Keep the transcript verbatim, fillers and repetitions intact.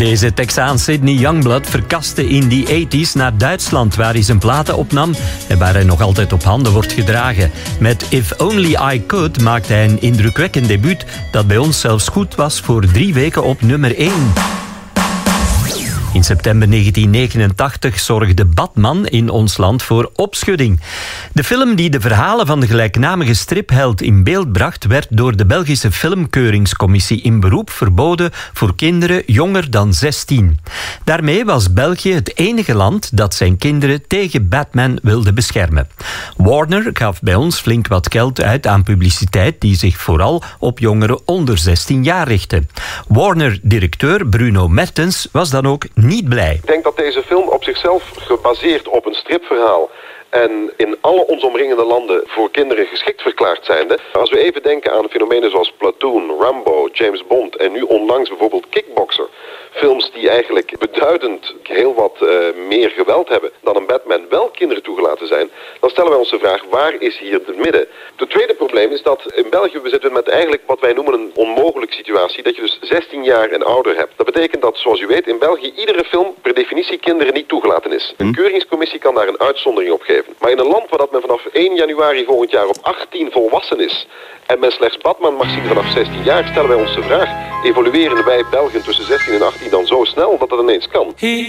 Deze Texaan Sidney Youngblood verkaste in die tachtiger naar Duitsland, waar hij zijn platen opnam en waar hij nog altijd op handen wordt gedragen. Met If Only I Could maakte hij een indrukwekkend debuut dat bij ons zelfs goed was voor drie weken op nummer één. In september negentien negenentachtig zorgde Batman in ons land voor opschudding. De film die de verhalen van de gelijknamige stripheld in beeld bracht, werd door de Belgische Filmkeuringscommissie in beroep verboden voor kinderen jonger dan zestien. Daarmee was België het enige land dat zijn kinderen tegen Batman wilde beschermen. Warner gaf bij ons flink wat geld uit aan publiciteit die zich vooral op jongeren onder zestien jaar richtte. Warner-directeur Bruno Mertens was dan ook niet blij. Ik denk dat deze film op zichzelf gebaseerd op een stripverhaal en in alle ons omringende landen voor kinderen geschikt verklaard zijnde. Als we even denken aan fenomenen zoals Platoon, Rambo, James Bond en nu onlangs bijvoorbeeld Kickboxer. Films die eigenlijk beduidend heel wat uh, meer geweld hebben dan een Batman wel kinderen toegelaten zijn. Dan stellen wij ons de vraag, waar is hier het midden? Het tweede probleem is dat in België we zitten met eigenlijk wat wij noemen een onmogelijke situatie. Dat je dus zestien jaar en ouder hebt. Dat betekent dat, zoals u weet, in België iedere film per definitie kinderen niet toegelaten is. Een keuringscommissie kan daar een uitzondering op geven. Maar in een land waar dat men vanaf één januari volgend jaar op achttien volwassen is en men slechts Batman mag zien vanaf zestien jaar, stellen wij ons de vraag, evolueren wij Belgen tussen zestien en achttien dan zo snel dat dat ineens kan?